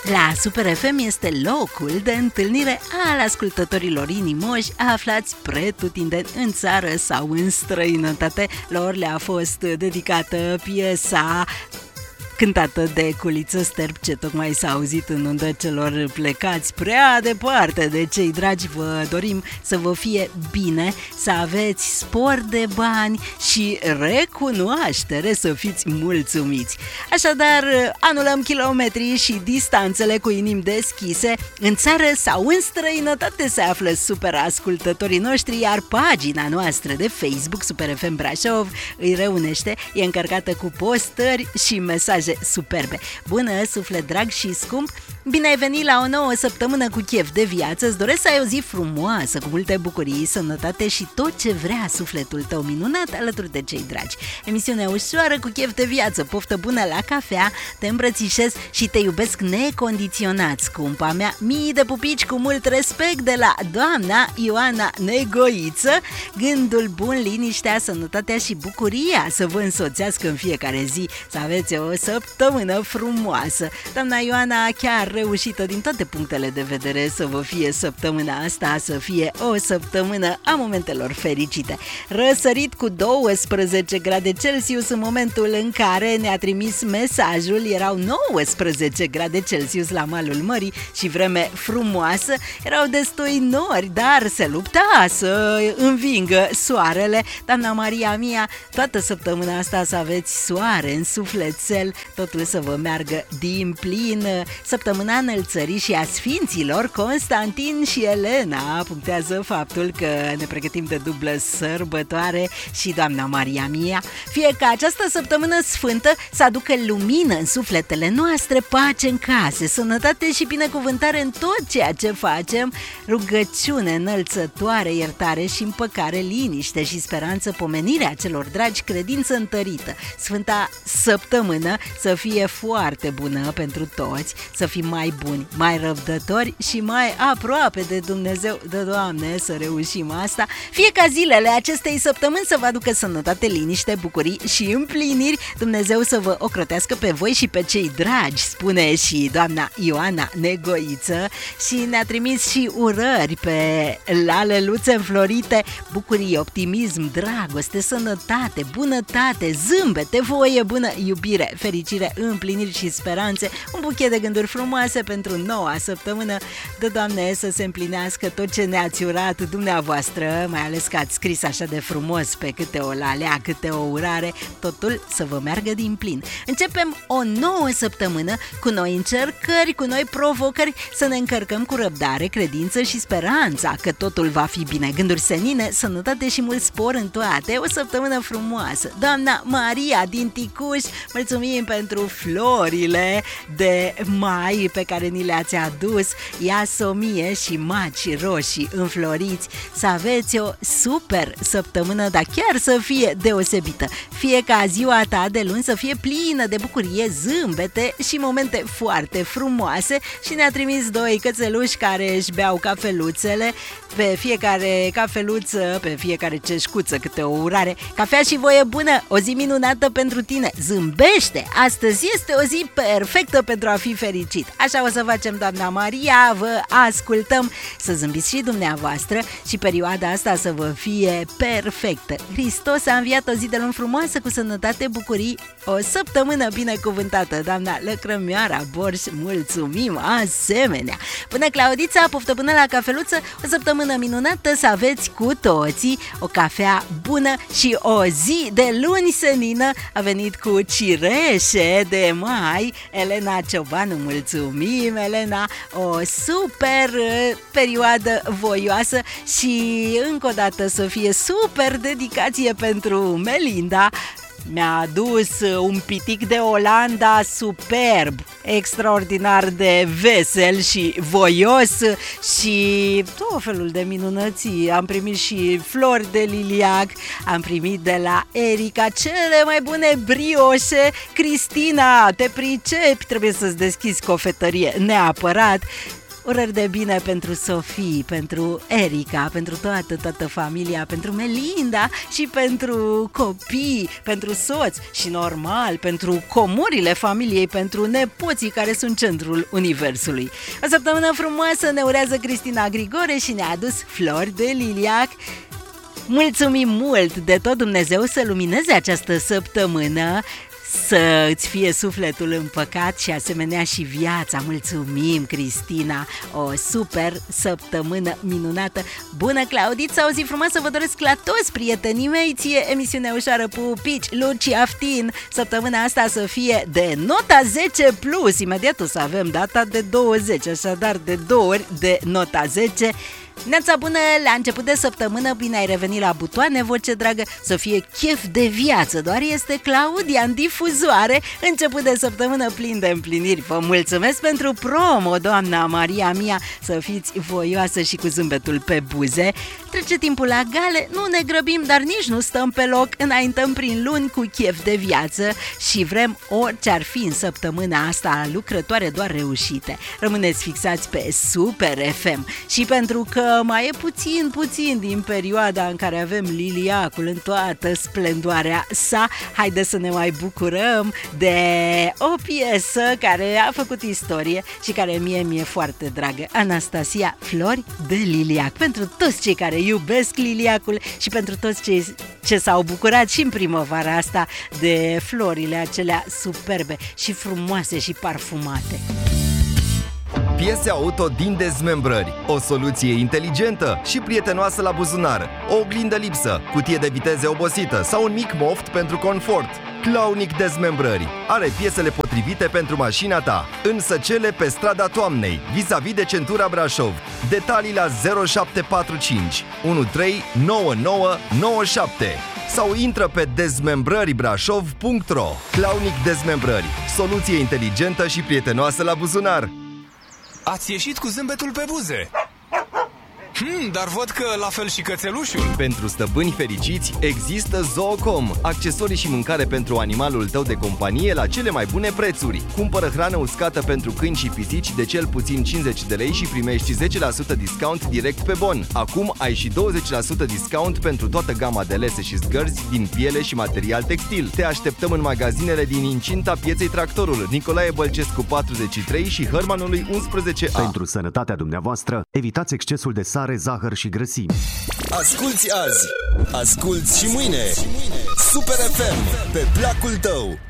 La Super FM este locul de întâlnire al ascultătorilor inimoși aflați pretutindeni în țară sau în străinătate. Lor le-a fost dedicată piesa cântată de Culiță Sterb, ce tocmai s-a auzit în undă celor plecați prea departe de cei dragi. Vă dorim să vă fie bine, să aveți spor de bani și recunoaștere, să fiți mulțumiți. Așadar, anulăm kilometrii și distanțele cu inimi deschise. În țară sau în străinătate se află super ascultătorii noștri, iar pagina noastră de Facebook, Super FM Brașov, îi reunește, e încărcată cu postări și mesaje superbe. Bună, suflet drag și scump, bine ai venit la o nouă săptămână cu chef de viață. Îți doresc să ai o zi frumoasă, cu multe bucurii, sănătate și tot ce vrea sufletul tău minunat alături de cei dragi. Emisiune ușoară cu chef de viață, poftă bună la cafea, te îmbrățișez și te iubesc necondiționat, scumpa mea. Mii de pupici cu mult respect de la doamna Ioana Negoiță. Gândul bun, liniștea, sănătatea și bucuria să vă însoțească în fiecare zi, să aveți o săptămână frumoasă. Doamna Ioana chiar reușită din toate punctele de vedere să vă fie săptămâna asta, să fie o săptămână a momentelor fericite. Răsărit cu 12 grade Celsius în momentul în care ne-a trimis mesajul, erau 19 grade Celsius la malul mării și vreme frumoasă, erau destui nori, dar se lupta să învingă soarele. Doamna Maria mia, toată săptămâna asta să aveți soare în sufletel, totul să vă meargă din plin. Săptămâna înălțării și a sfinților Constantin și Elena punctează faptul că ne pregătim de dublă sărbătoare și doamna Maria mia. Fie ca această săptămână sfântă să aducă lumină în sufletele noastre, pace în case, sănătate și binecuvântare în tot ceea ce facem, rugăciune înălțătoare, iertare și împăcare, liniște și speranță, pomenirea celor dragi, credință întărită. Sfânta săptămână să fie foarte bună pentru toți, să fim mai buni, mai răbdători și mai aproape de Dumnezeu. De Doamne, să reușim asta. Fie ca zilele acestei săptămâni să vă aducă sănătate, liniște, bucurii și împliniri. Dumnezeu să vă ocrotească pe voi și pe cei dragi, spune și doamna Ioana Negoiță, și ne-a trimis și urări pe lalăluțe înflorite, bucurie, optimism, dragoste, sănătate, bunătate, zâmbete, voie bună, iubire, fericire, împliniri și speranțe, un buchet de gânduri frumoase pentru noua săptămână. De Doamne să se împlinească tot ce ne-ați urat dumneavoastră, mai ales că ați scris așa de frumos pe câte o lalea, câte o urare, totul să vă meargă din plin. Începem o nouă săptămână cu noi încercări, cu noi provocări, să ne încărcăm cu răbdare, credință și speranța că totul va fi bine. Gânduri senine, sănătate și mult spor în toate, o săptămână frumoasă. Doamna Maria din Ticuș, mulțumim pentru florile de mai pe care ni le-ați adus, iasomie și maci roșii înfloriți. Să aveți o super săptămână, dar chiar să fie deosebită. Fie ca ziua ta de luni să fie plină de bucurie, zâmbete și momente foarte frumoase. Și ne-a trimis doi cățeluși care își beau cafeluțele, pe fiecare cafeluță, pe fiecare ceșcuță câte o urare. Cafea și voie bună, o zi minunată pentru tine. Zâmbește! Astăzi este o zi perfectă pentru a fi fericit. Așa o să facem, doamna Maria, vă ascultăm. Să zâmbiți și dumneavoastră și perioada asta să vă fie perfectă. Hristos a înviat, o zi de luni frumoasă cu sănătate, bucurii, o săptămână binecuvântată. Doamna Lăcrămioara Borș, mulțumim asemenea. Până Claudița, poftă bună la cafeluță, o săptămână minunată să aveți cu toții, o cafea bună și o zi de luni senină. A venit cu cireșe de mai Elena Ciobanu, mulțumim Elena, o super perioadă voioasă și încă o dată să fie super dedicație pentru Melinda. Mi-a adus un pitic de Olanda superb, extraordinar de vesel și voios și tot felul de minunății. Am primit și flori de liliac, am primit de la Erica cele mai bune brioșe. Cristina, te pricepi, trebuie să-ți deschizi cofetărie neapărat. Urări de bine pentru Sofie, pentru Erica, pentru toată familia, pentru Melinda și pentru copii, pentru soți și normal pentru comorile familiei, pentru nepoții care sunt centrul universului. O săptămână frumoasă ne urează Cristina Grigore și ne-a adus flori de liliac. Mulțumim mult de tot Dumnezeu să lumineze această săptămână, să îți fie sufletul împăcat și asemenea și viața. Mulțumim, Cristina, o super săptămână minunată. Bună, Claudița, o zi frumoasă vă doresc la toți prietenii mei. Ție emisiune ușoară, pupici, Luci Aftin. Săptămâna asta să fie de nota 10+. Imediat o să avem data de 20, așadar de 2 ori de nota 10. Neața bună, la început de săptămână, bine ai revenit la butoane, voce dragă, să fie chef de viață, doar este Claudia în difuzoare, început de săptămână plin de împliniri. Vă mulțumesc pentru promo, doamna Maria mea, să fiți voioasă și cu zâmbetul pe buze. Trece timpul la gale, nu ne grăbim, dar nici nu stăm pe loc, înaintăm prin luni cu chef de viață și vrem, orice ar fi în săptămâna asta lucrătoare, doar reușite. Rămâneți fixați pe Super FM și pentru că mai e puțin din perioada în care avem liliacul în toată splendoarea sa, haideți să ne mai bucurăm de o piesă care a făcut istorie și care mi-e foarte dragă. Anastasia, Flori de liliac. Pentru toți cei care iubesc liliacul și pentru toți cei ce s-au bucurat și în primăvara asta de florile acelea superbe și frumoase și parfumate. Piese auto din dezmembrări. O soluție inteligentă și prietenoasă la buzunar. O oglindă lipsă, cutie de viteze obosită sau un mic moft pentru confort. Claunic Dezmembrări are piesele potrivite pentru mașina ta. În Săcele, pe strada Toamnei, vis-a-vis de centura Brașov. Detalii la 0745 139997 sau intră pe dezmembrăribrașov.ro. Claunic Dezmembrări, soluție inteligentă și prietenoasă la buzunar. Ați ieșit cu zâmbetul pe buze. Dar văd că la fel și cățelușul. Pentru stăpâni fericiți există Zoocom, accesorii și mâncare pentru animalul tău de companie la cele mai bune prețuri. Cumpără hrană uscată pentru câini și pisici de cel puțin 50 de lei și primești 10% discount direct pe bon. Acum ai și 20% discount pentru toată gama de lese și zgărzi din piele și material textil. Te așteptăm în magazinele din incinta pieței Tractorul, Nicolae Bălcescu 43 și Hărmanului 11A. Pentru sănătatea dumneavoastră, evitați excesul de sare, zahăr și grăsimi. Asculți azi, asculți și mâine. Super FM, pe placul tău.